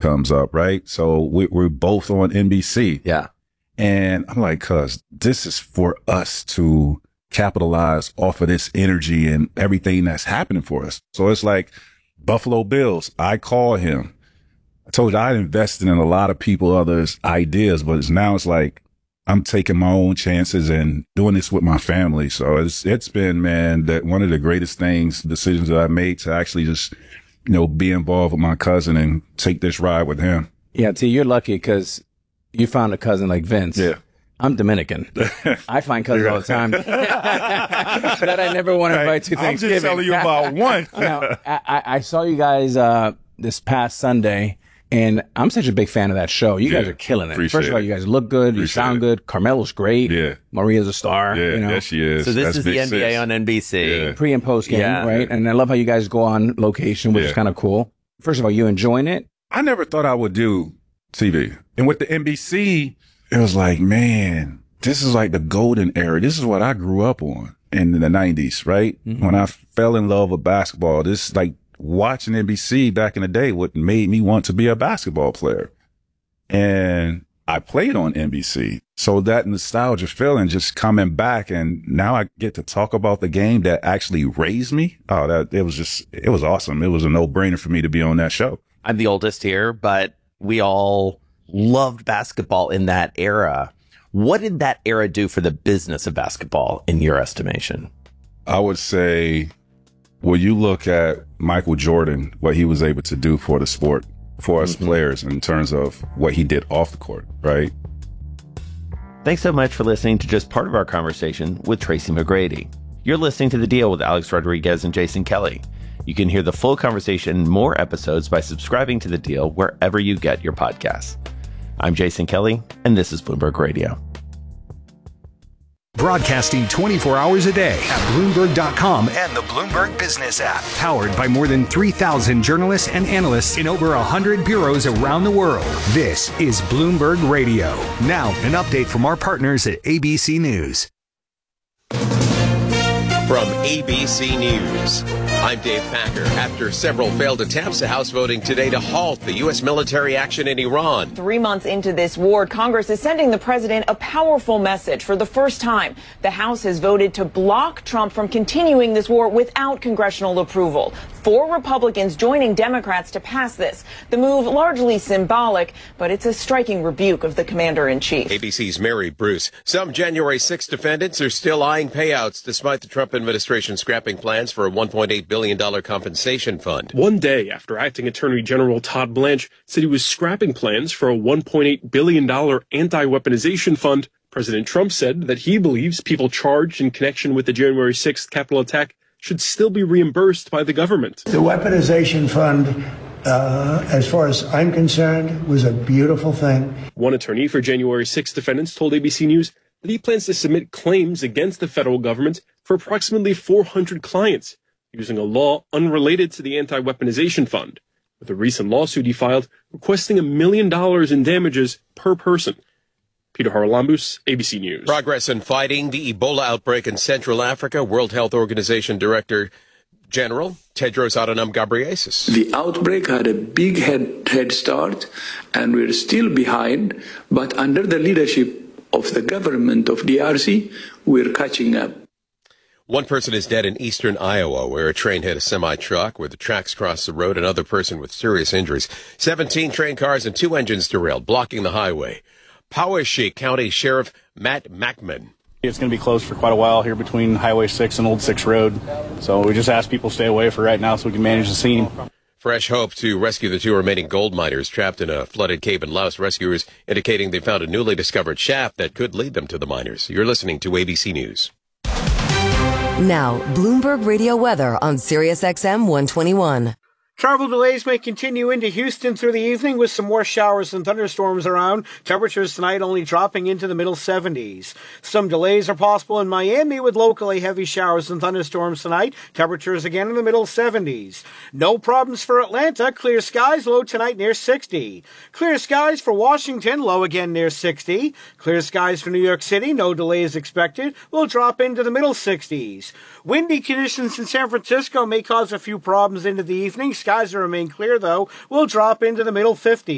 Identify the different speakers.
Speaker 1: comes up, right? So we're both on NBC.
Speaker 2: Yeah.
Speaker 1: And I'm like, cuz this is for us to capitalize off of this energy and everything that's happening for us. So it's like Buffalo Bills. I call him. I told you I invested in a lot of people, others' ideas, but now it's like I'm taking my own chances and doing this with my family. So it's been, man, that one of the greatest decisions that I made to actually just, be involved with my cousin and take this ride with him.
Speaker 3: Yeah, T, you're lucky because you found a cousin like Vince.
Speaker 1: Yeah.
Speaker 3: I'm Dominican. I find cousins all the time that I never want to invite to Thanksgiving.
Speaker 1: I'm just telling you about one.
Speaker 3: Now, I saw you guys this past Sunday, and I'm such a big fan of that show. You guys are killing it. First of all, you guys look good. You sound good. Carmelo's great.
Speaker 1: Yeah.
Speaker 3: Maria's a star.
Speaker 1: Yeah, yes, she is.
Speaker 2: So this is the NBA
Speaker 1: sis.
Speaker 2: on NBC.
Speaker 1: Yeah.
Speaker 3: Pre and post game, right? And I love how you guys go on location, which is kind of cool. First of all, you enjoying it?
Speaker 1: I never thought I would do TV. And with the NBC, it was like, man, this is like the golden era. This is what I grew up on in the 90s, right? Mm-hmm. When I fell in love with basketball, this like watching NBC back in the day, what made me want to be a basketball player. And I played on NBC. So that nostalgia feeling just coming back. And now I get to talk about the game that actually raised me. Oh, it was awesome. It was a no-brainer for me to be on that show.
Speaker 2: I'm the oldest here, but we all loved basketball in that era. What did that era do for the business of basketball in your estimation?
Speaker 1: I would say, well, you look at Michael Jordan, what he was able to do for the sport, for us players in terms of what he did off the court, right?
Speaker 2: Thanks so much for listening to just part of our conversation with Tracy McGrady. You're listening to The Deal with Alex Rodriguez and Jason Kelly. You can hear the full conversation and more episodes by subscribing to The Deal wherever you get your podcasts. I'm Jason Kelly, and this is Bloomberg Radio.
Speaker 4: Broadcasting 24 hours a day at Bloomberg.com and the Bloomberg Business app. Powered by more than 3,000 journalists and analysts in over 100 bureaus around the world. This is Bloomberg Radio. Now, an update from our partners at ABC News.
Speaker 5: From ABC News, I'm Dave Packer. After several failed attempts, the House voting today to halt the U.S. military action in Iran.
Speaker 6: 3 months into this war, Congress is sending the president a powerful message. For the first time, the House has voted to block Trump from continuing this war without congressional approval. 4 Republicans joining Democrats to pass this. The move largely symbolic, but it's a striking rebuke of the commander-in-chief.
Speaker 5: ABC's Mary Bruce. Some January 6 defendants are still eyeing payouts despite the Trump administration scrapping plans for a $1.8 billion compensation fund.
Speaker 7: One day after Acting Attorney General Todd Blanche said he was scrapping plans for a $1.8 billion anti-weaponization fund, President Trump said that he believes people charged in connection with the January 6th Capitol attack should still be reimbursed by the government.
Speaker 8: The weaponization fund, as far as I'm concerned, was a beautiful thing.
Speaker 7: One attorney for January 6 defendants told ABC News that he plans to submit claims against the federal government for approximately 400 clients, using a law unrelated to the anti-weaponization fund, with a recent lawsuit he filed requesting $1 million in damages per person. Peter Haralambous, ABC News.
Speaker 5: Progress in fighting the Ebola outbreak in Central Africa. World Health Organization Director General Tedros Adhanom Ghebreyesus.
Speaker 9: The outbreak had a big head start, and we're still behind, but under the leadership of the government of DRC, we're catching up.
Speaker 5: One person is dead in eastern Iowa, where a train hit a semi-truck where the tracks crossed the road. Another person with serious injuries. 17 train cars and 2 engines derailed, blocking the highway. Poweshiek County Sheriff Matt Mackman.
Speaker 10: It's going to be closed for quite a while here between Highway 6 and Old 6 Road. So we just ask people to stay away for right now so we can manage the scene.
Speaker 5: Fresh hope to rescue the 2 remaining gold miners trapped in a flooded cave in Laos. Rescuers indicating they found a newly discovered shaft that could lead them to the miners. You're listening to ABC News.
Speaker 11: Now, Bloomberg Radio weather on Sirius XM 121.
Speaker 12: Travel delays may continue into Houston through the evening with some more showers and thunderstorms around. Temperatures tonight only dropping into the middle 70s. Some delays are possible in Miami with locally heavy showers and thunderstorms tonight. Temperatures again in the middle 70s. No problems for Atlanta. Clear skies, low tonight near 60. Clear skies for Washington, low again near 60. Clear skies for New York City, no delays expected. Will drop into the middle 60s. Windy conditions in San Francisco may cause a few problems into the evening. Skies will remain clear, though. Will drop into the middle 50s.